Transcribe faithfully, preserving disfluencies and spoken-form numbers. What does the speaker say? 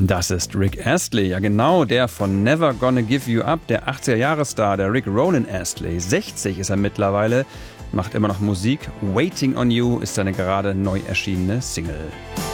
Das ist Rick Astley, ja genau, der von Never Gonna Give You Up, der achtziger-Jahre-Star, der Rick Ronan Astley. sechzig ist er mittlerweile, macht immer noch Musik. Waiting on You ist seine gerade neu erschienene Single.